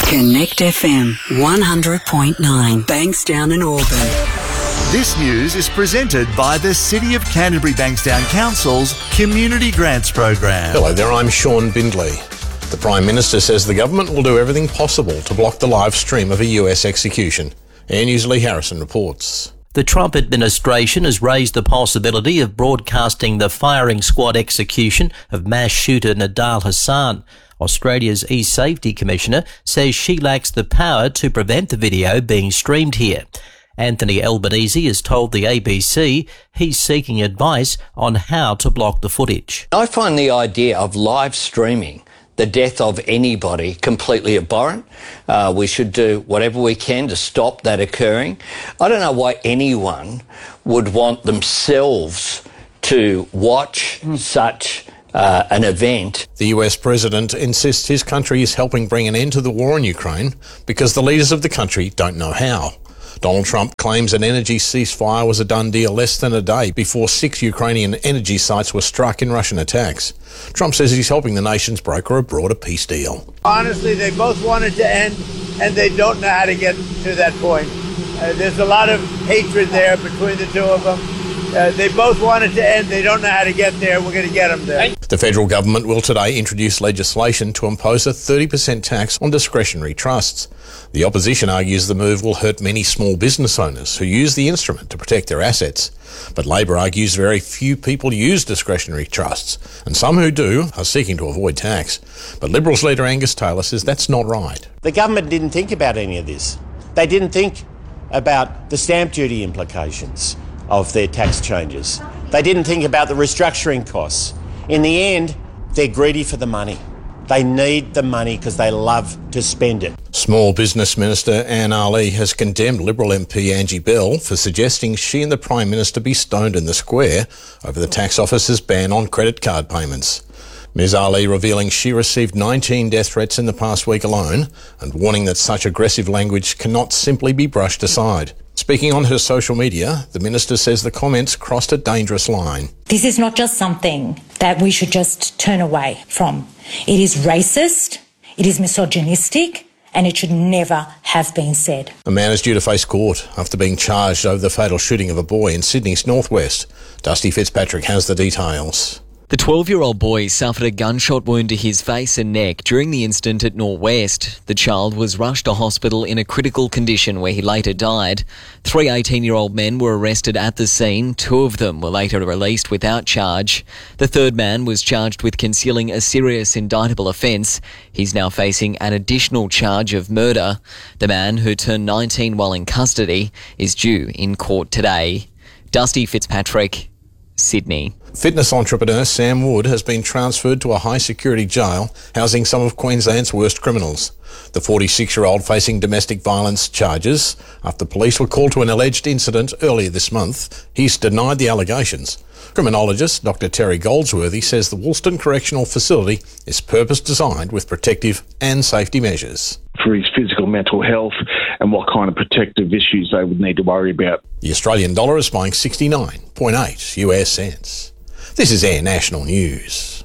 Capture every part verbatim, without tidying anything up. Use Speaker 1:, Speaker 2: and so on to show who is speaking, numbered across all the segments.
Speaker 1: Connect F M one hundred point nine, Bankstown and Auburn.
Speaker 2: This news is presented by the City of Canterbury Bankstown Council's Community Grants Program.
Speaker 3: Hello there, I'm Sean Bindley. The Prime Minister says the government will do everything possible to block the live stream of a U S execution. Air News' Lee Harrison reports.
Speaker 4: The Trump administration has raised the possibility of broadcasting the firing squad execution of mass shooter Nidal Hasan. Australia's E-Safety Commissioner says she lacks the power to prevent the video being streamed here. Anthony Albanese has told the A B C he's seeking advice on how to block the footage.
Speaker 5: I find the idea of live streaming the death of anybody completely abhorrent. Uh, we should do whatever we can to stop that occurring. I don't know why anyone would want themselves to watch mm. such uh, an event.
Speaker 3: The U S president insists his country is helping bring an end to the war in Ukraine because the leaders of the country don't know how. Donald Trump claims an energy ceasefire was a done deal less than a day before six Ukrainian energy sites were struck in Russian attacks. Trump says he's helping the nations broker a broader peace deal.
Speaker 6: Honestly, they both wanted to end, and they don't know how to get to that point. Uh, there's a lot of hatred there between the two of them. Uh, they both wanted to end. They don't know how to get there. We're going to get them there.
Speaker 3: The federal government will today introduce legislation to impose a thirty percent tax on discretionary trusts. The opposition argues the move will hurt many small business owners who use the instrument to protect their assets. But Labor argues very few people use discretionary trusts, and some who do are seeking to avoid tax. But Liberals leader Angus Taylor says that's not right.
Speaker 7: The government didn't think about any of this. They didn't think about the stamp duty implications of their tax changes. They didn't think about the restructuring costs. In the end, they're greedy for the money. They need the money because they love to spend it.
Speaker 3: Small Business Minister Anne Ali has condemned Liberal M P Angie Bell for suggesting she and the Prime Minister be stoned in the square over the tax office's ban on credit card payments. Ms Ali revealing she received nineteen death threats in the past week alone and warning that such aggressive language cannot simply be brushed aside. Speaking on her social media, the minister says the comments crossed a dangerous line.
Speaker 8: This is not just something that we should just turn away from. It is racist, it is misogynistic, and it should never have been said.
Speaker 3: A man is due to face court after being charged over the fatal shooting of a boy in Sydney's northwest. Dusty Fitzpatrick has the details.
Speaker 9: The twelve-year-old boy suffered a gunshot wound to his face and neck during the incident at Norwest. The child was rushed to hospital in a critical condition where he later died. Three eighteen-year-old men were arrested at the scene. Two of them were later released without charge. The third man was charged with concealing a serious indictable offence. He's now facing an additional charge of murder. The man, who turned nineteen while in custody, is due in court today. Dusty Fitzpatrick, Sydney.
Speaker 3: Fitness entrepreneur Sam Wood has been transferred to a high-security jail housing some of Queensland's worst criminals. The forty-six-year-old facing domestic violence charges after police were called to an alleged incident earlier this month. He's denied the allegations. Criminologist Doctor Terry Goldsworthy says the Woolston Correctional Facility is purpose-designed with protective and safety measures.
Speaker 10: For his physical, mental health and what kind of protective issues they would need to worry about.
Speaker 3: The Australian dollar is buying sixty-nine point eight U S cents. This is Air National News.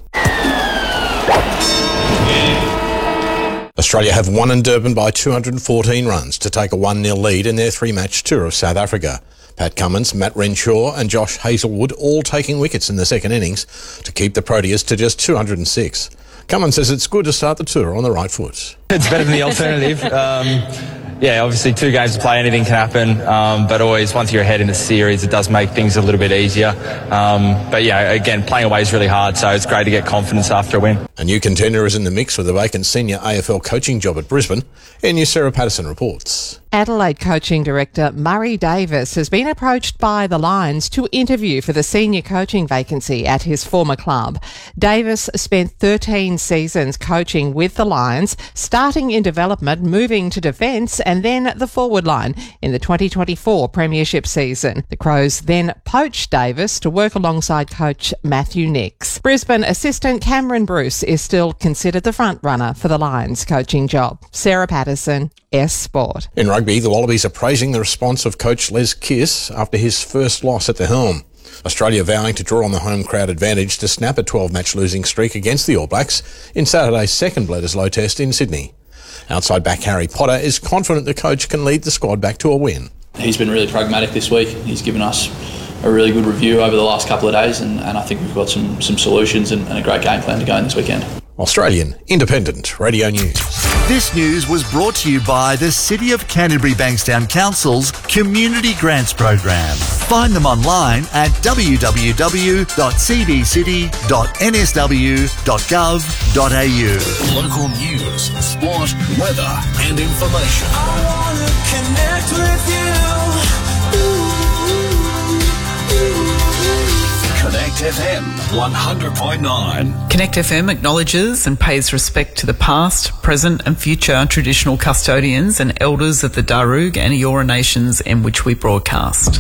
Speaker 3: Australia have won in Durban by two hundred fourteen runs to take a one nil lead in their three-match tour of South Africa. Pat Cummins, Matt Renshaw and Josh Hazelwood all taking wickets in the second innings to keep the Proteas to just two hundred six. Cummins says it's good to start the tour on the right foot.
Speaker 11: It's better than the alternative. Um, yeah, obviously two games to play, anything can happen, um, but always once you're ahead in the series, it does make things a little bit easier. Um, but yeah, again, playing away is really hard, so it's great to get confidence after a win.
Speaker 3: A new contender is in the mix with a vacant senior A F L coaching job at Brisbane. Air News' Sarah Patterson reports.
Speaker 12: Adelaide coaching director Murray Davis has been approached by the Lions to interview for the senior coaching vacancy at his former club. Davis spent thirteen seasons coaching with the Lions, starting in development, moving to defence and then the forward line in the twenty twenty-four Premiership season. The Crows then poached Davis to work alongside coach Matthew Nicks. Brisbane assistant Cameron Bruce is still considered the front runner for the Lions coaching job. Sarah Patterson, S Sport.
Speaker 3: In rugby, the Wallabies are praising the response of coach Les Kiss after his first loss at the helm. Australia vowing to draw on the home crowd advantage to snap a twelve-match losing streak against the All Blacks in Saturday's second Bledisloe Test in Sydney. Outside back Harry Potter is confident the coach can lead the squad back to a win.
Speaker 13: He's been really pragmatic this week. He's given us a really good review over the last couple of days, and, and I think we've got some, some solutions and, and a great game plan to go in this weekend.
Speaker 3: Australian Independent Radio News.
Speaker 2: This news was brought to you by the City of Canterbury Bankstown Council's Community Grants Program. Find them online at w w w dot c b city dot n s w dot gov dot a u.
Speaker 14: Local news, sport, weather and information.
Speaker 15: I wanna connect with you. Ooh.
Speaker 14: Connect F M one hundred point nine.
Speaker 16: Connect F M acknowledges and pays respect to the past, present and future traditional custodians and elders of the Darug and Eora nations in which we broadcast.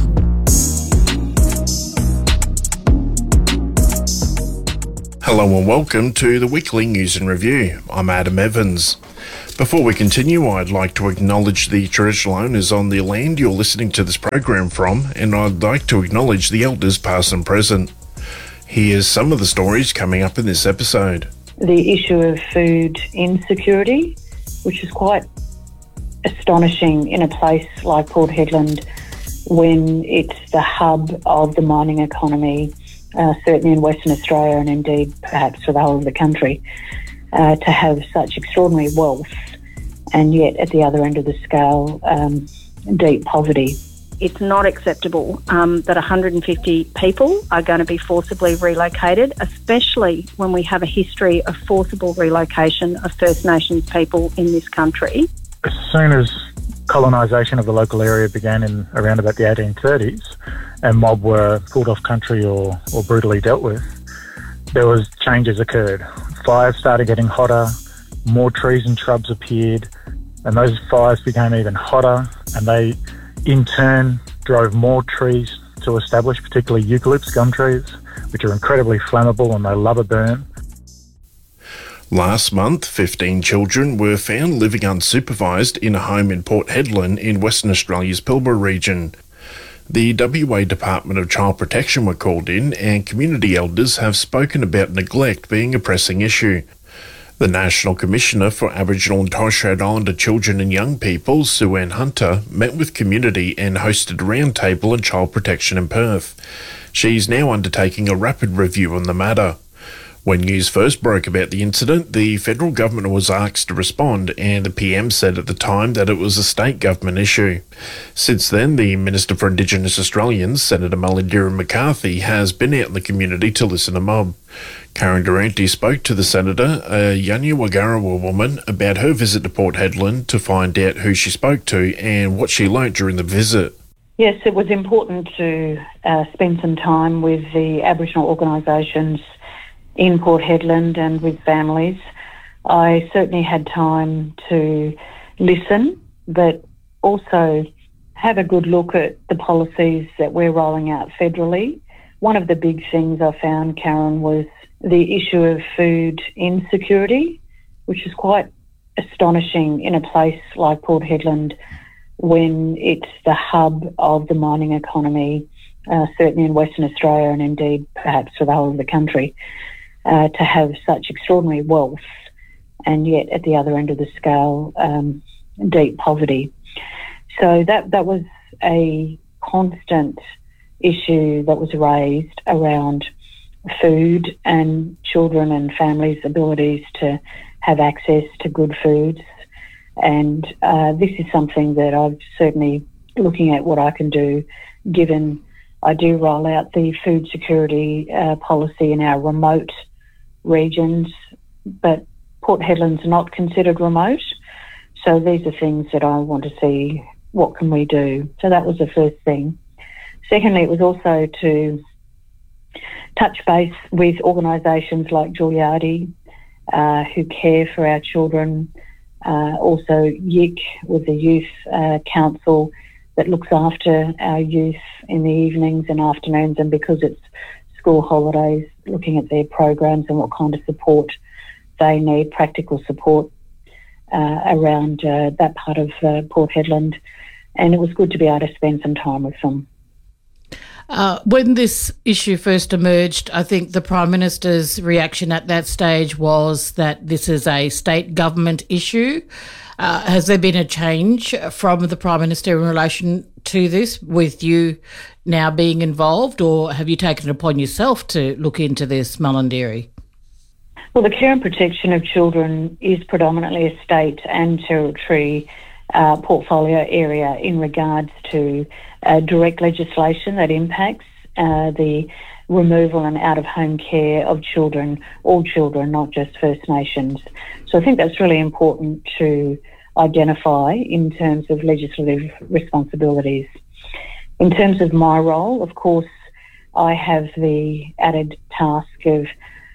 Speaker 17: Hello and welcome to the Weekly News and Review. I'm Adam Evans. Before we continue, I'd like to acknowledge the traditional owners on the land you're listening to this program from, and I'd like to acknowledge the elders past and present. Here's some of the stories coming up in this episode.
Speaker 18: The issue of food insecurity, which is quite astonishing in a place like Port Hedland when it's the hub of the mining economy, uh, certainly in Western Australia and indeed perhaps for the whole of the country. Uh, to have such extraordinary wealth and yet at the other end of the scale, um, deep poverty.
Speaker 19: It's not acceptable um, that one hundred fifty people are going to be forcibly relocated, especially when we have a history of forcible relocation of First Nations people in this country.
Speaker 20: As soon as colonisation of the local area began in around about the eighteen thirties and mob were pulled off country or, or brutally dealt with, there was changes occurred. Fires started getting hotter, more trees and shrubs appeared, and those fires became even hotter, and they in turn drove more trees to establish, particularly eucalypts, gum trees, which are incredibly flammable and they love a burn.
Speaker 17: Last month, fifteen children were found living unsupervised in a home in Port Hedland in Western Australia's Pilbara region. The W A Department of Child Protection were called in, and community elders have spoken about neglect being a pressing issue. The National Commissioner for Aboriginal and Torres Strait Islander Children and Young People, Sue Ann Hunter, met with community and hosted a roundtable on child protection in Perth. She's now undertaking a rapid review on the matter. When news first broke about the incident, the federal government was asked to respond, and the P M said at the time that it was a state government issue. Since then, the Minister for Indigenous Australians, Senator Mullingirra McCarthy, has been out in the community to listen to mob. Karen Durante spoke to the Senator, a Yanyawagarawa woman, about her visit to Port Hedland to find out who she spoke to and what she learnt during the visit.
Speaker 18: Yes, it was important to uh, spend some time with the Aboriginal organisations in Port Hedland and with families. I certainly had time to listen, but also have a good look at the policies that we're rolling out federally. One of the big things I found, Karen, was the issue of food insecurity, which is quite astonishing in a place like Port Hedland when it's the hub of the mining economy, uh, certainly in Western Australia and indeed perhaps for the whole of the country. Uh, to have such extraordinary wealth and yet at the other end of the scale, um, deep poverty. So that, that was a constant issue that was raised around food and children and families' abilities to have access to good foods. And uh, this is something that I'm certainly looking at what I can do, given I do roll out the food security uh, policy in our remote regions, but Port Hedland's not considered remote. So these are things that I want to see, what can we do? So that was the first thing. Secondly, it was also to touch base with organisations like Giuliardi, uh, who care for our children, uh, also Y I C with the Youth uh, Council that looks after our youth in the evenings and afternoons, and because it's school holidays, looking at their programs and what kind of support they need, practical support uh, around uh, that part of uh, Port Hedland. And it was good to be able to spend some time with them.
Speaker 21: Uh, when this issue first emerged, I think the Prime Minister's reaction at that stage was that this is a state government issue. Uh, has there been a change from the Prime Minister in relation to this, with you now being involved, or have you taken it upon yourself to look into this, Mullinderi?
Speaker 18: Well, the care and protection of children is predominantly a state and territory uh, portfolio area in regards to uh, direct legislation that impacts uh, the removal and out-of-home care of children, all children, not just First Nations. So I think that's really important to identify in terms of legislative responsibilities. In terms of my role, of course, I have the added task of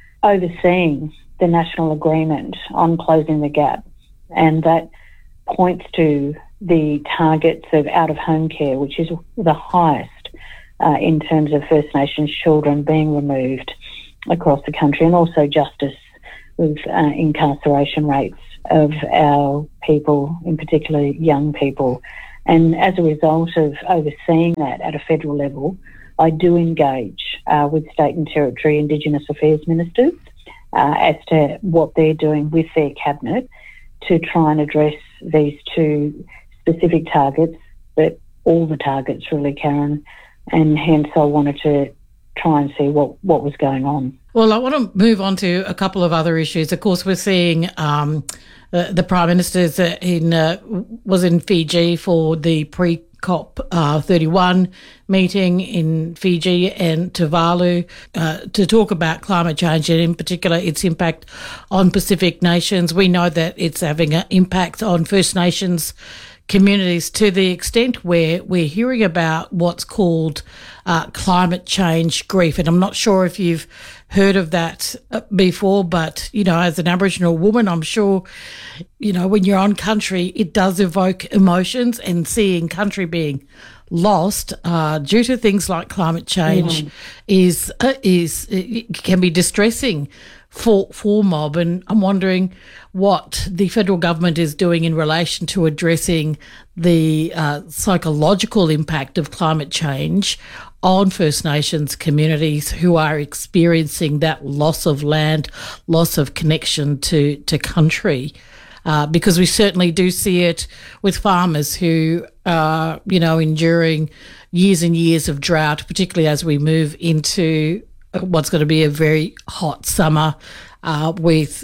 Speaker 18: overseeing the national agreement on closing the gap, and that points to the targets of out-of-home care, which is the highest uh, in terms of First Nations children being removed across the country, and also justice with uh, incarceration rates of our people, in particular young people. And as a result of overseeing that at a federal level, I do engage uh, with state and territory Indigenous Affairs ministers uh, as to what they're doing with their cabinet to try and address these two specific targets, but all the targets really, Karen, and hence I wanted to try and see what, what was going on.
Speaker 21: Well, I want to move on to a couple of other issues. Of course, we're seeing um, uh, the Prime Minister's uh, in uh, was in Fiji for the pre-COP uh, thirty-one meeting in Fiji and Tuvalu uh, to talk about climate change and in particular its impact on Pacific nations. We know that it's having an impact on First Nations communities to the extent where we're hearing about what's called uh, climate change grief. And I'm not sure if you've heard of that before, but, you know, as an Aboriginal woman, I'm sure, you know, when you're on country, it does evoke emotions, and seeing country being lost uh, due to things like climate change mm. is, uh, is it can be distressing for for mob, and I'm wondering what the federal government is doing in relation to addressing the uh, psychological impact of climate change on First Nations communities who are experiencing that loss of land, loss of connection to, to country. Uh, because we certainly do see it with farmers who are, you know, enduring years and years of drought, particularly as we move into what's going to be a very hot summer uh, with,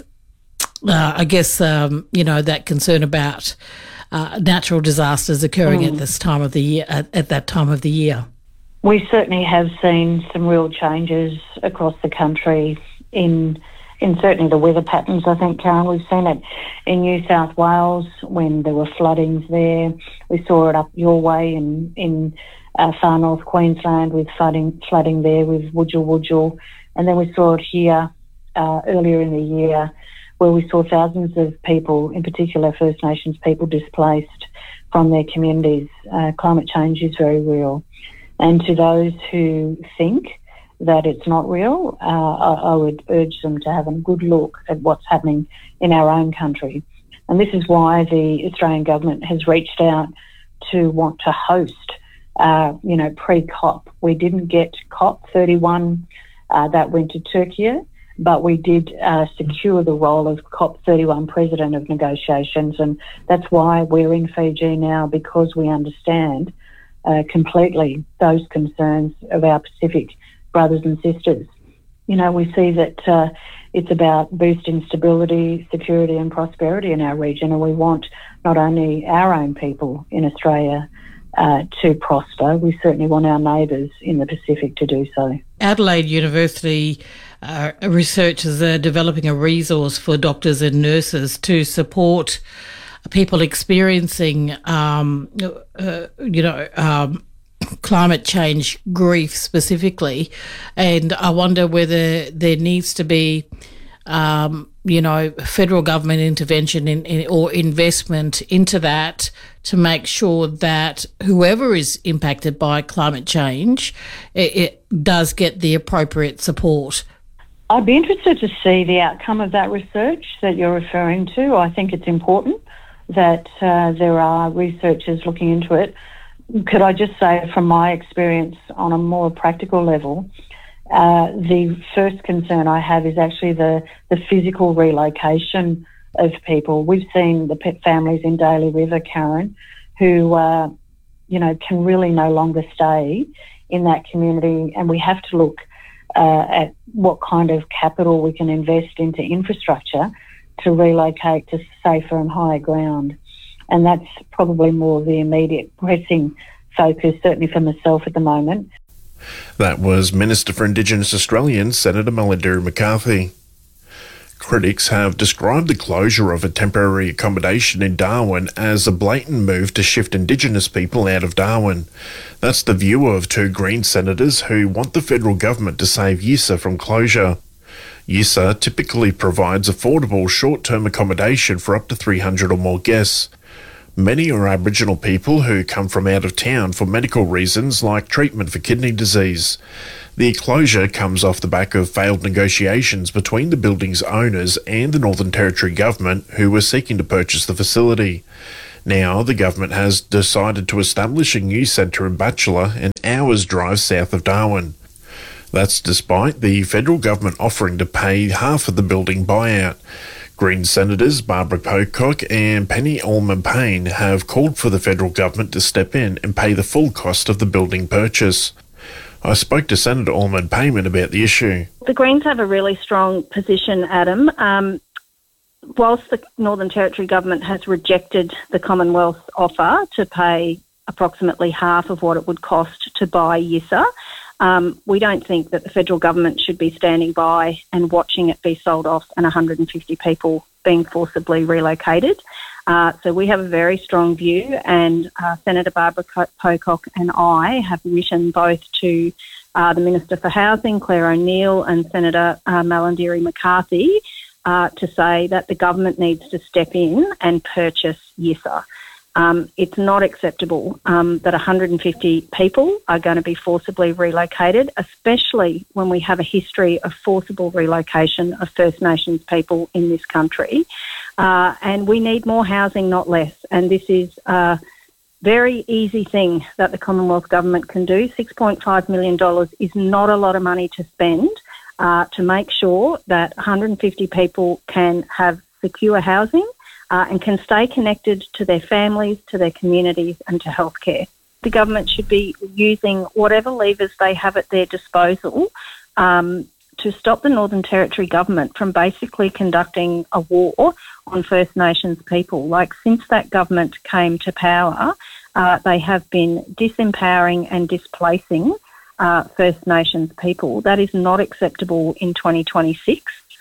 Speaker 21: uh, I guess, um, you know, that concern about uh, natural disasters occurring mm. at this time of the year, at, at that time of the year.
Speaker 18: We certainly have seen some real changes across the country in in certainly the weather patterns. I think, Karen, we've seen it in New South Wales when there were floodings there. We saw it up your way in in Uh, far north Queensland with flooding flooding there with Wujal Wujal, and then we saw it here uh, earlier in the year where we saw thousands of people, in particular First Nations people, displaced from their communities. Uh, climate change is very real, and to those who think that it's not real, uh, I, I would urge them to have a good look at what's happening in our own country. And this is why the Australian government has reached out to want to host Uh, you know, pre-COP. We didn't get COP thirty-one, uh, that went to Turkey, but we did uh, secure the role of COP thirty-one President of Negotiations, and that's why we're in Fiji now, because we understand uh, completely those concerns of our Pacific brothers and sisters. You know, we see that uh, it's about boosting stability, security and prosperity in our region, and we want not only our own people in Australia Uh, to prosper, we certainly want our neighbours in the Pacific to do so.
Speaker 21: Adelaide University uh, researchers are developing a resource for doctors and nurses to support people experiencing, um, uh, you know, um, climate change grief specifically, and I wonder whether there needs to be Um, you know, federal government intervention in, in, or investment into that to make sure that whoever is impacted by climate change, it, it does get the appropriate support.
Speaker 18: I'd be interested to see the outcome of that research that you're referring to. I think it's important that uh, there are researchers looking into it. could I just say, from my experience on a more practical level, uh, the first concern I have is actually the, the physical relocation of people. We've seen the pet families in Daly River, Karen, who, uh, you know, can really no longer stay in that community, and we have to look uh, at what kind of capital we can invest into infrastructure to relocate to safer and higher ground. And that's probably more the immediate pressing focus, certainly for myself at the moment.
Speaker 17: That was Minister for Indigenous Australians, Senator Mullenderi McCarthy. Critics have described the closure of a temporary accommodation in Darwin as a blatant move to shift Indigenous people out of Darwin. That's the view of two Green senators who want the federal government to save Yissa from closure. Yissa typically provides affordable short-term accommodation for up to three hundred or more guests. Many are Aboriginal people who come from out of town for medical reasons like treatment for kidney disease. The closure comes off the back of failed negotiations between the building's owners and the Northern Territory government, who were seeking to purchase the facility. Now, the government has decided to establish a new centre in Batchelor, an hour's drive south of Darwin. That's despite the federal government offering to pay half of the building buyout. Green Senators Barbara Pocock and Penny Allman-Payne have called for the federal government to step in and pay the full cost of the building purchase. I spoke to Senator Allman-Payne about the issue.
Speaker 19: The Greens have a really strong position, Adam. Um, whilst the Northern Territory government has rejected the Commonwealth offer to pay approximately half of what it would cost to buy Yissa, Um, we don't think that the federal government should be standing by and watching it be sold off and one hundred fifty people being forcibly relocated. Uh, so we have a very strong view, and uh, Senator Barbara Pocock and I have written both to uh, the Minister for Housing, Claire O'Neill, and Senator uh, Mullenderi McCarthy uh, to say that the government needs to step in and purchase Yissa. Um, it's not acceptable um, that one hundred fifty people are going to be forcibly relocated, especially when we have a history of forcible relocation of First Nations people in this country. Uh, and we need more housing, not less. And this is a very easy thing that the Commonwealth Government can do. six point five million dollars is not a lot of money to spend uh, to make sure that one hundred fifty people can have secure housing Uh, and can stay connected to their families, to their communities and to healthcare. The government should be using whatever levers they have at their disposal um, to stop the Northern Territory government from basically conducting a war on First Nations people. Like, since that government came to power, uh, they have been disempowering and displacing uh, First Nations people. That is not acceptable in twenty twenty-six.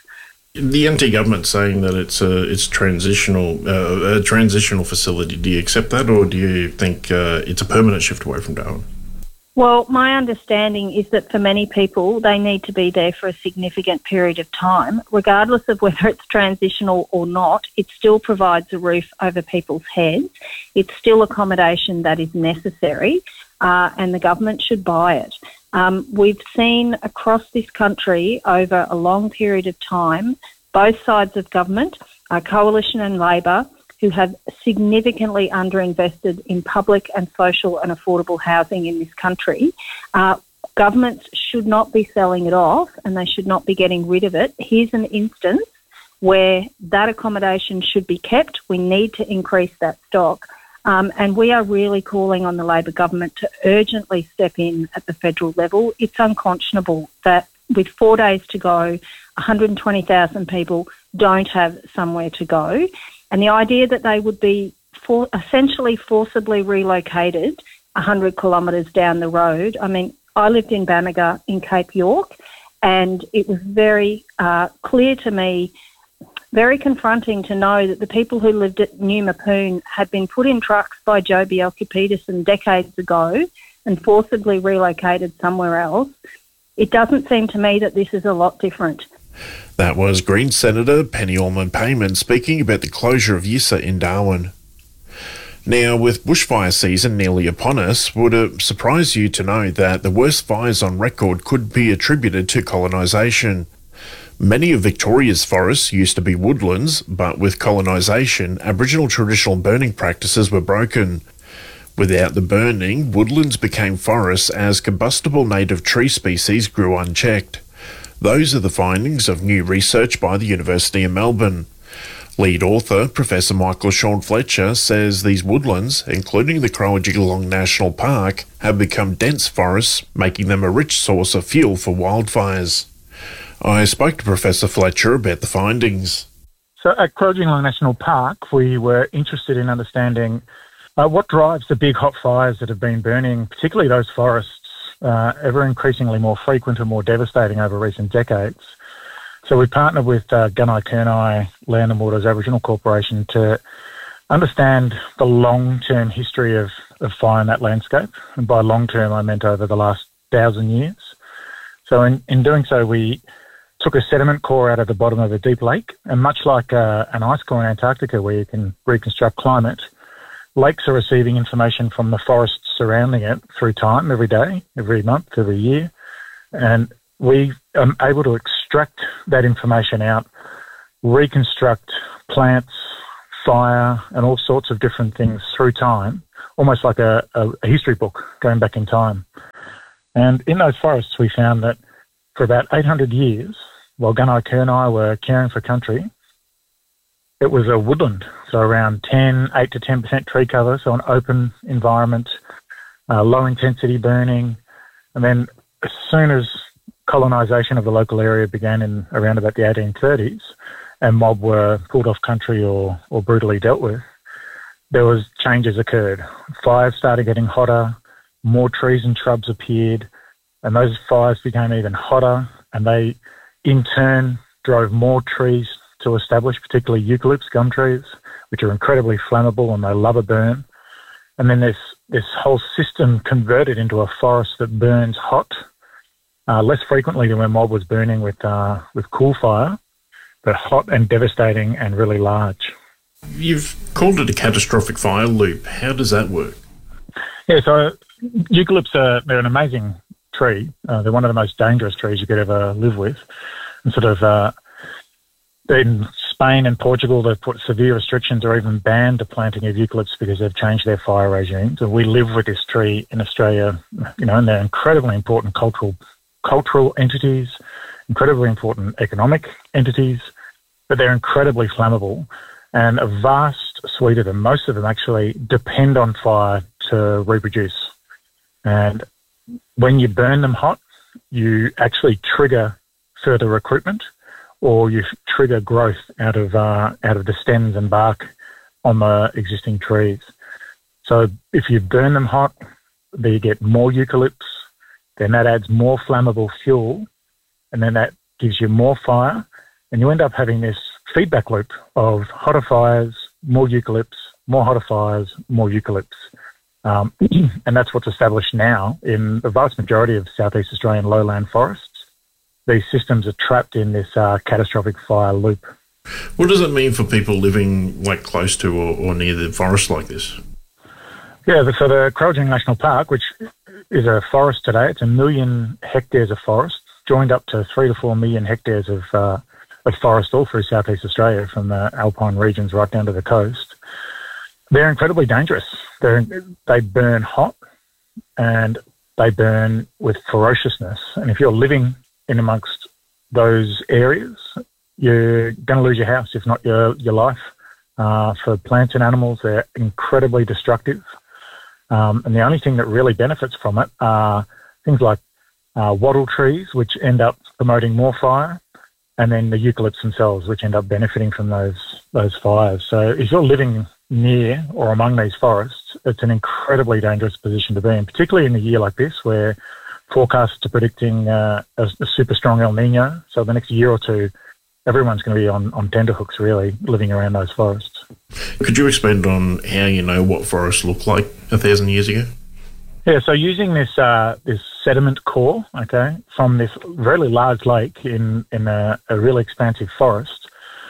Speaker 17: The N T government saying that it's a it's transitional uh, a transitional facility. Do you accept that, or do you think uh, it's a permanent shift away from Darwin?
Speaker 19: Well, my understanding is that for many people, they need to be there for a significant period of time. Regardless of whether it's transitional or not, it still provides a roof over people's heads. It's still accommodation that is necessary, uh, and the government should buy it. Um, we've seen across this country over a long period of time, both sides of government, uh, Coalition and Labor, who have significantly underinvested in public and social and affordable housing in this country. Uh, governments should not be selling it off, and they should not be getting rid of it. Here's an instance where that accommodation should be kept. We need to increase that stock. Um, and we are really calling on the Labor government to urgently step in at the federal level. It's unconscionable that with four days to go, one hundred twenty thousand people don't have somewhere to go. And the idea that they would be for, essentially forcibly relocated one hundred kilometres down the road. I mean, I lived in Bamaga in Cape York, and it was very uh, clear to me, very confronting to know that the people who lived at New Mapoon had been put in trucks by Joh Bjelke-Petersen decades ago and forcibly relocated somewhere else. It doesn't seem to me that this is a lot different.
Speaker 17: That was Green Senator Penny Allman-Payne speaking about the closure of Yissa in Darwin. Now, with bushfire season nearly upon us, would it surprise you to know that the worst fires on record could be attributed to colonisation? Many of Victoria's forests used to be woodlands, but with colonisation, Aboriginal traditional burning practices were broken. Without the burning, woodlands became forests as combustible native tree species grew unchecked. Those are the findings of new research by the University of Melbourne. Lead author, Professor Michael Sean Fletcher, says these woodlands, including the Croajigulong National Park, have become dense forests, making them a rich source of fuel for wildfires. I spoke to Professor Fletcher about the findings.
Speaker 20: So at Croajigulong National Park, we were interested in understanding uh, what drives the big hot fires that have been burning, particularly those forests, uh, ever increasingly more frequent and more devastating over recent decades. So we partnered with uh, Gunai Kurnai Land and Waters Aboriginal Corporation to understand the long-term history of, of fire in that landscape. And by long-term, I meant over the last thousand years. So in, in doing so, we took a sediment core out of the bottom of a deep lake. And much like uh, an ice core in Antarctica where you can reconstruct climate, lakes are receiving information from the forests surrounding it through time, every day, every month, every year. And we are able to extract that information out, reconstruct plants, fire, and all sorts of different things through time, almost like a, a, a history book going back in time. And in those forests, we found that for about eight hundred years, while Gunai Kurnai were caring for country, it was a woodland, so around ten, eight to ten percent tree cover, so an open environment, uh, low intensity burning. And then as soon as colonisation of the local area began in around about the eighteen thirties and mob were pulled off country or, or brutally dealt with, there was changes occurred. Fires started getting hotter, more trees and shrubs appeared, and those fires became even hotter, and they in turn drove more trees to establish, particularly eucalypts, gum trees, which are incredibly flammable and they love a burn. And then this, this whole system converted into a forest that burns hot, Uh, less frequently than when mob was burning with uh, with cool fire, but hot and devastating and really large.
Speaker 17: You've called it a catastrophic fire loop. How does that work?
Speaker 20: Yeah, so eucalypts are they're an amazing tree. Uh, they're one of the most dangerous trees you could ever live with. And sort of uh, in Spain and Portugal, they've put severe restrictions or even banned the planting of eucalypts because they've changed their fire regimes. And we live with this tree in Australia, you know, and they're incredibly important cultural cultural entities, incredibly important economic entities, but they're incredibly flammable. And a vast suite of them, most of them actually depend on fire to reproduce. And when you burn them hot, you actually trigger further recruitment or you trigger growth out of uh, out of the stems and bark on the existing trees. So if you burn them hot, then you get more eucalypts, then that adds more flammable fuel, and then that gives you more fire, and you end up having this feedback loop of hotter fires, more eucalypts, more hotter fires, more eucalypts. Um, and that's what's established now in the vast majority of Southeast Australian lowland forests. These systems are trapped in this uh, catastrophic fire loop.
Speaker 17: What does it mean for people living like close to or, or near the forest like this?
Speaker 20: Yeah, so the Croajigulong National Park, which is a forest today, it's a million hectares of forest, joined up to three to four million hectares of, uh, of forest all through Southeast Australia, from the alpine regions right down to the coast. They're incredibly dangerous. They're, they burn hot and they burn with ferociousness. And if you're living in amongst those areas, you're going to lose your house, if not your, your life. Uh, for plants and animals, they're incredibly destructive. Um, and the only thing that really benefits from it are things like uh, wattle trees, which end up promoting more fire, and then the eucalypts themselves, which end up benefiting from those those fires. So if you're living near or among these forests, it's an incredibly dangerous position to be in, particularly in a year like this where forecasts are predicting uh, a, a super strong El Nino. So the next year or two, everyone's going to be on, on tenterhooks, really, living around those forests.
Speaker 17: Could you expand on how you know what forests looked like a thousand years ago?
Speaker 20: Yeah, so using this uh, this sediment core, okay, from this really large lake in, in a, a really expansive forest,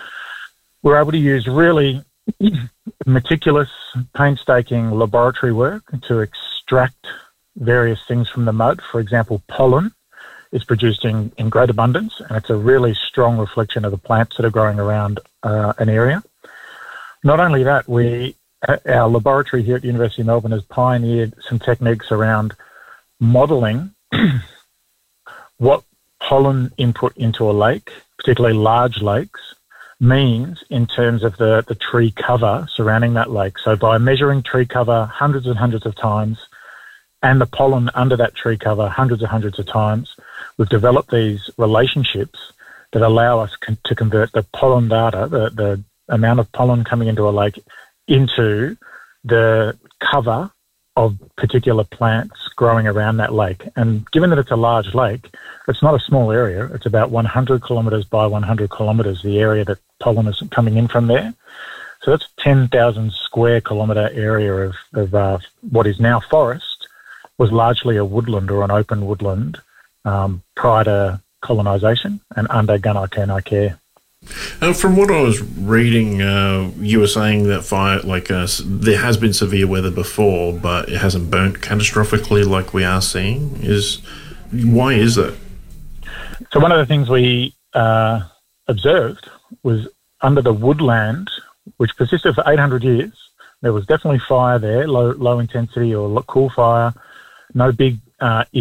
Speaker 20: we're able to use really meticulous, painstaking laboratory work to extract various things from the mud. For example, pollen is produced in, in great abundance, and it's a really strong reflection of the plants that are growing around uh, an area. Not only that, we our laboratory here at the University of Melbourne has pioneered some techniques around modelling what pollen input into a lake, particularly large lakes, means in terms of the, the tree cover surrounding that lake. So by measuring tree cover hundreds and hundreds of times and the pollen under that tree cover hundreds and hundreds of times, we've developed these relationships that allow us con- to convert the pollen data, the, the amount of pollen coming into a lake, into the cover of particular plants growing around that lake. And given that it's a large lake, it's not a small area. It's about one hundred kilometres by one hundred kilometres, the area that pollen is coming in from there. So that's ten thousand square kilometre area of, of uh, what is now forest, was largely a woodland or an open woodland um, prior to colonisation and under Gunai Kurnai care.
Speaker 17: Uh, from what I was reading, uh, you were saying that fire, like uh, there has been severe weather before, but it hasn't burnt catastrophically like we are seeing. Is why is that?
Speaker 20: So one of the things we uh, observed was under the woodland, which persisted for eight hundred years. There was definitely fire there, low low intensity or cool fire. No big uh,